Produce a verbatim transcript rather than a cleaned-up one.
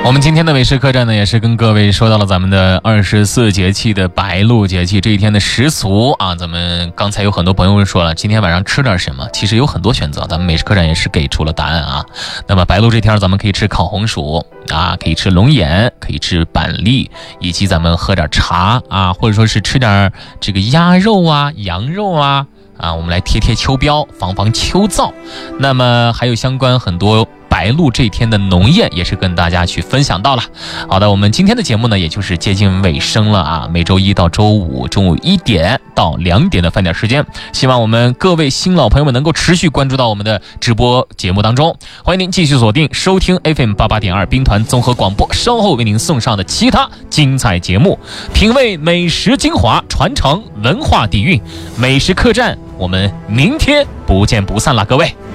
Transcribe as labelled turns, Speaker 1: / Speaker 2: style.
Speaker 1: 我们今天的美食客栈呢，也是跟各位说到了咱们的二十四节气的白露节气这一天的习俗啊。咱们刚才有很多朋友说了，今天晚上吃点什么？其实有很多选择，咱们美食客栈也是给出了答案啊。那么白露这天，咱们可以吃烤红薯啊，可以吃龙眼，可以吃板栗，以及咱们喝点茶啊，或者说是吃点这个鸭肉啊、羊肉啊。啊，我们来贴贴秋膘，防防秋燥。那么还有相关很多白露这天的农谚，也是跟大家去分享到了。好的，我们今天的节目呢，也就是接近尾声了啊。每周一到周五中午一点到两点的饭点时间，希望我们各位新老朋友们能够持续关注到我们的直播节目当中。欢迎您继续锁定收听 F M 八八点二兵团综合广播，稍后为您送上的其他精彩节目，品味美食精华，传承文化底蕴，美食客栈。我们明天不见不散了，各位。